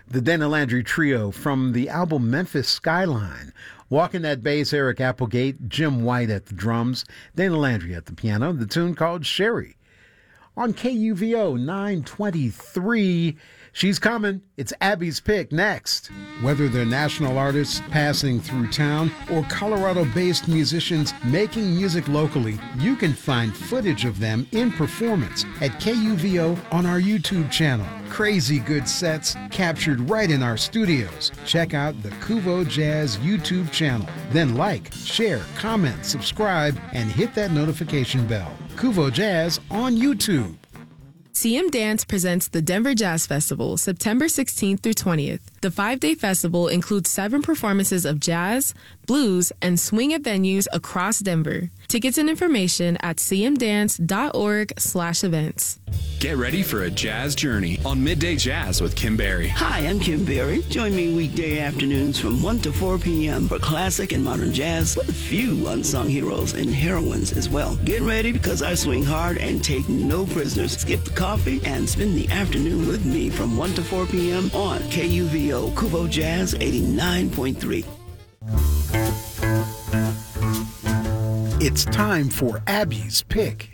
The Dana Landry Trio from the album Memphis Skyline. Walking that bass, Eric Applegate, Jim White at the drums, Dana Landry at the piano, the tune called Sherry. On KUVO 923, she's coming. It's Abby's Pick next. Whether they're national artists passing through town or Colorado-based musicians making music locally, you can find footage of them in performance at KUVO on our YouTube channel. Crazy good sets captured right in our studios. Check out the Kuvo Jazz YouTube channel. Then like, share, comment, subscribe, and hit that notification bell. Kuvo Jazz on YouTube. CM Dance presents the Denver Jazz Festival, September 16th through 20th. The 5-day festival includes 7 performances of jazz, blues, and swing at venues across Denver. Tickets and information at cmdance.org/events. Get ready for a jazz journey on Midday Jazz with Kim Berry. Hi, I'm Kim Berry. Join me weekday afternoons from 1 to 4 p.m. for classic and modern jazz with a few unsung heroes and heroines as well. Get ready because I swing hard and take no prisoners. Skip the coffee and spend the afternoon with me from 1 to 4 p.m. on KUVO Kuvo Jazz 89.3. It's time for Abby's Pick.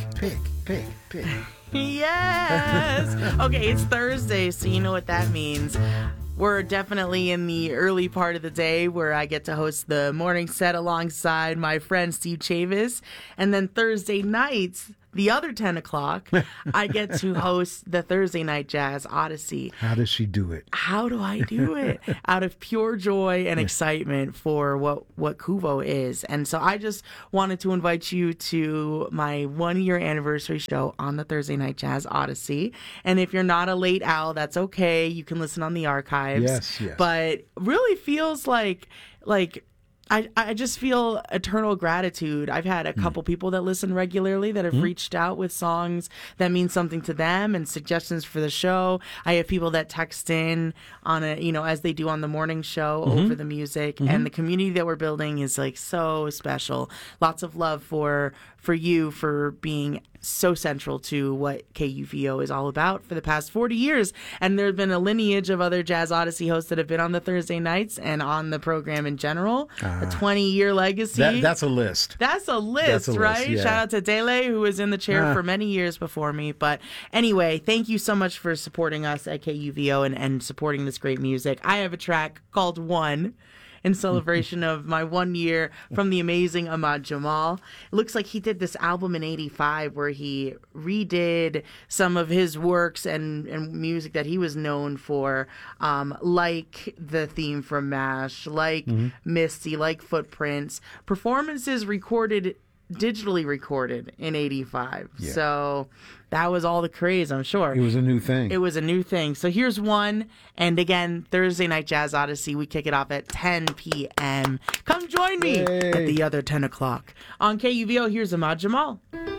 Yes! Okay, it's Thursday, so you know what that means. We're definitely in the early part of the day where I get to host the morning set alongside my friend Steve Chavis. And then Thursday nights, the other 10 o'clock, I get to host the Thursday Night Jazz Odyssey. How does she do it? How do I do it? Out of pure joy and excitement for what Kuvo is. And so I just wanted to invite you to my 1-year anniversary show on the Thursday Night Jazz Odyssey. And if you're not a late owl, that's okay. You can listen on the archives. Yes. But really feels like I just feel eternal gratitude. I've had a couple people that listen regularly that have reached out with songs that mean something to them and suggestions for the show. I have people that text in on as they do on the morning show over the music. And the community that we're building is like so special. Lots of love for you for being so central to what KUVO is all about for the past 40 years. And there's been a lineage of other Jazz Odyssey hosts that have been on the Thursday nights and on the program in general. A 20-year legacy. That's a list. That's a list, right? Yeah. Shout out to Dele, who was in the chair for many years before me. But anyway, thank you so much for supporting us at KUVO and supporting this great music. I have a track called One in celebration of my 1 year from the amazing Ahmad Jamal. It looks like he did this album in 85 where he redid some of his works and music that he was known for, like the theme from MASH, like Misty, like Footprints. Performances digitally recorded in 85. Yeah. So that was all the craze, I'm sure. It was a new thing. It was a new thing. So here's one. And again, Thursday Night Jazz Odyssey. We kick it off at 10 p.m. Come join me at the other 10 o'clock. On KUVO, here's Ahmad Jamal.